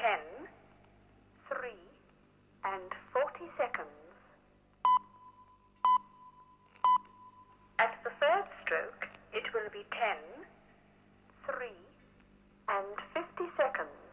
10, 3, and 40 seconds. At the third stroke, it will be 10, 3, and 50 seconds.